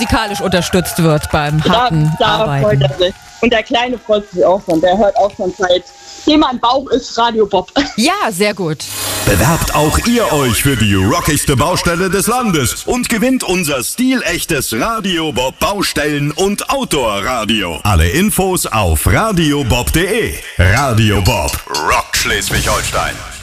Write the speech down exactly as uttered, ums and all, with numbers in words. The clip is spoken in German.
musikalisch unterstützt wird beim harten da, da Arbeiten. freut er sich. Und der Kleine freut sich auch schon. Der hört auch schon seit Thema im Bauch ist Radio Bob. Ja, sehr gut. Bewerbt auch ihr euch für die rockigste Baustelle des Landes und gewinnt unser stilechtes Radio Bob Baustellen- und Outdoor-Radio. Alle Infos auf radiobob punkt de. Radio Bob, Rock Schleswig-Holstein.